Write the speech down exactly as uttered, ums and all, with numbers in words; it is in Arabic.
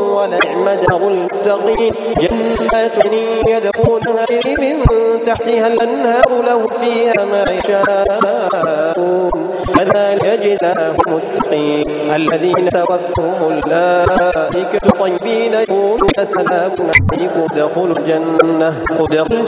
ونعم دار المتقين جنات يدخلونها من تحتها الأنهار له فيها ما يشاءون كذلك يجزاهم المتقين الذين توفهم الملائكة طيبين يقولون سلام عليكم ادخلوا الجنة ادخلوا